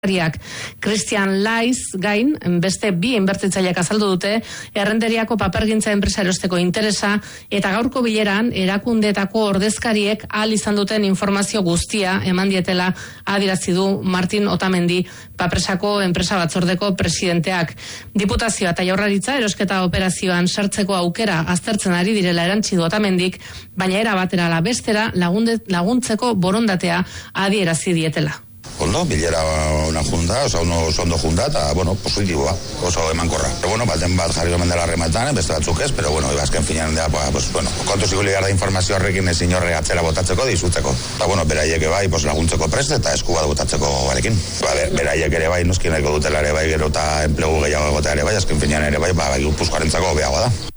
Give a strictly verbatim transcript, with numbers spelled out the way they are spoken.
Christian Laiz gain, beste bi inbertitzaileak azaldu dute, errenderiako papergintza enpresa erosteko interesa eta gaurko bileran erakundeetako ordezkariek ahal izan duten informazio guztia eman dietela adierazi du Martin Otamendi, papresako enpresa batzordeko presidenteak. Diputazioa eta Jaurlaritza erosketa operazioan sartzeko aukera aztertzen ari direla erantsi du Otamendik, baina era batera ala bestera laguntzeko borondatea adierazi dietela. Ondo, bilera una junta, oso oso ondo junta, eta, bueno, positiboa, oso emankorra. Pero, bueno, baten bat jarri gomen dela rematan, beste batzuk ez, pero, bueno, ibazken finean da, pues, bueno, kontu ziguli gara informazio horrekin ezin horre atzera botatzeko, dizutzeko. Eta, bueno, beraiek bai, pues, laguntzeko prest, eta esku bat botatzeko barekin. Ba, beraiek ere bai, nuzkin nahiko dutela ere bai, gero eta enplegu gehiago egotea ere bai, azken finean ere bai, ba, gipuzkoarentzako beagoa da.